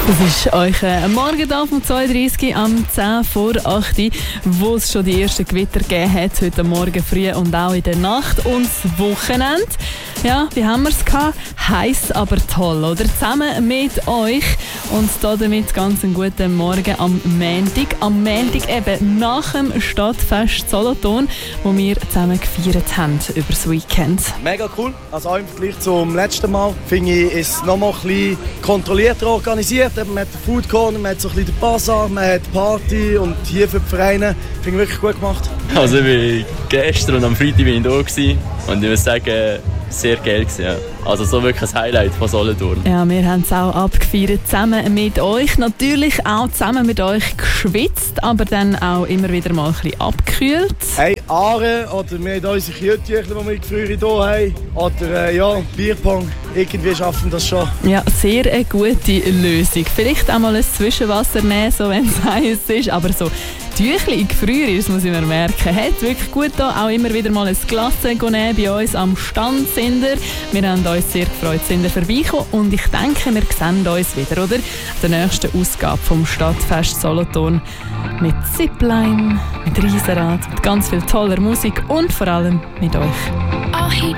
Das ist euer Morgen hier vom 32 am 10 vor 8, wo es schon die ersten Gewitter gegeben hat, heute Morgen früh und auch in der Nacht. Und das Wochenende, ja, wie haben wir es gehabt? Heiß, aber toll, oder? Zusammen mit euch und damit ganz einen guten Morgen am Montag. Am Montag eben nach dem Stadtfest Solothurn, wo wir zusammen gefeiert haben über das Weekend. Mega cool. Also auch im Vergleich zum letzten Mal finde ich, ist es noch mal ein bisschen kontrollierter organisiert. Man hat den Food Corner, man hat so ein bisschen den Bazar, man hat Party und hier für die Vereine. Finde ich wirklich gut gemacht. Also ich war gestern und am Freitag bin ich da gewesen und ich muss sagen, sehr geil gewesen, ja. Also so wirklich ein Highlight von Solothurn. Ja, wir haben es auch abgefeiert, zusammen mit euch. Natürlich auch zusammen mit euch geschwitzt, aber dann auch immer wieder mal ein bisschen abgekühlt. Hey, Aare oder wir haben unsere Kühltücher, die wir früher hier haben. Oder ja, Bierpong. Irgendwie schaffen wir das schon. Ja, sehr eine gute Lösung. Vielleicht auch mal ein Zwischenwasser nehmen, so wenn es heiß ist. Aber so Tüchli in Gefrier, das muss ich mir merken. Hat wirklich gut da. Auch immer wieder mal ein Glas nehmen bei uns am Stand sind wir. Wir haben uns sehr gefreut, sind wir vorbeigekommen. Und ich denke, wir sehen uns wieder, oder? Der nächsten Ausgabe vom Stadtfest Solothurn. Mit Zipline, mit Riesenrad, mit ganz viel toller Musik und vor allem mit euch.